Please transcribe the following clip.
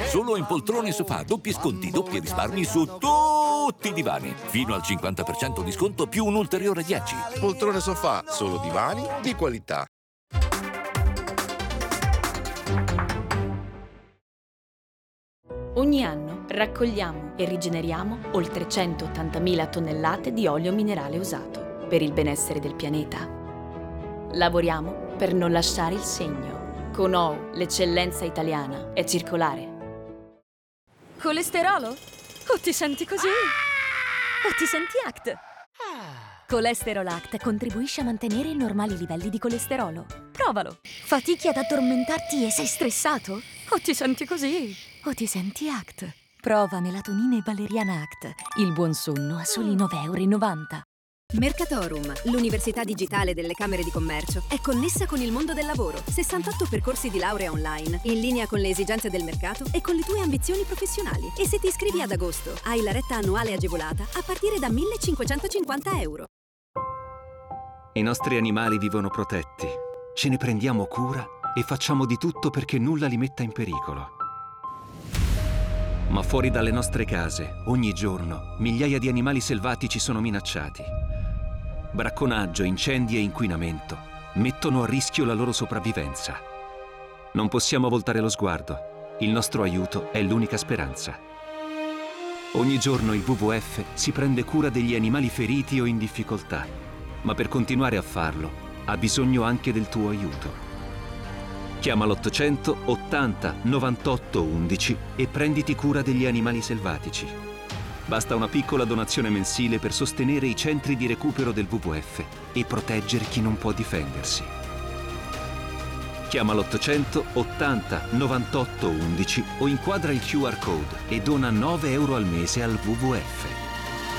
Solo in poltrone sofà, doppi sconti, doppi risparmi su tutti i divani. Fino al 50% di sconto più un ulteriore 10. Poltrone sofà, solo divani di qualità. Ogni anno raccogliamo e rigeneriamo oltre 180.000 tonnellate di olio minerale usato per il benessere del pianeta. Lavoriamo per non lasciare il segno. Con OU, l'eccellenza italiana è circolare. Colesterolo? O ti senti così? O ti senti ACT? Colesterol ACT contribuisce a mantenere i normali livelli di colesterolo. Provalo! Fatichi ad addormentarti e sei stressato? O ti senti così? O ti senti ACT? Prova melatonina e valeriana ACT. Il buon sonno a soli 9,90 €. Mercatorum, l'università digitale delle Camere di Commercio, è connessa con il mondo del lavoro. 68 percorsi di laurea online, in linea con le esigenze del mercato e con le tue ambizioni professionali. E se ti iscrivi ad agosto, hai la retta annuale agevolata a partire da 1.550 €. I nostri animali vivono protetti. Ce ne prendiamo cura e facciamo di tutto perché nulla li metta in pericolo. Ma fuori dalle nostre case, ogni giorno, migliaia di animali selvatici sono minacciati. Bracconaggio, incendi e inquinamento mettono a rischio la loro sopravvivenza. Non possiamo voltare lo sguardo. Il nostro aiuto è l'unica speranza. Ogni giorno il WWF si prende cura degli animali feriti o in difficoltà, ma per continuare a farlo ha bisogno anche del tuo aiuto. Chiama l'800 80 98 11 e prenditi cura degli animali selvatici. Basta una piccola donazione mensile per sostenere i centri di recupero del WWF e proteggere chi non può difendersi. Chiama l'800 80 98 11 o inquadra il QR code e dona 9 € al mese al WWF.